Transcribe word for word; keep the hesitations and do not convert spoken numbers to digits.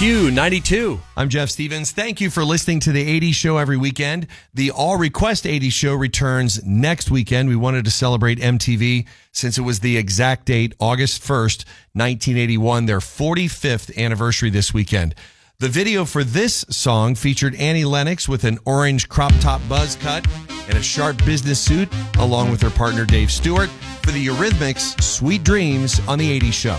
Q ninety-two. I'm Jeff Stevens. Thank you for listening to the eighties Show every weekend. The All Request eighties Show returns next weekend. We wanted to celebrate M T V since it was the exact date, August first, nineteen eighty-one, their forty-fifth anniversary this weekend. The video for this song featured Annie Lennox with an orange crop top buzz cut and a sharp business suit, along with her partner Dave Stewart, for the Eurythmics' Sweet Dreams on the eighties Show.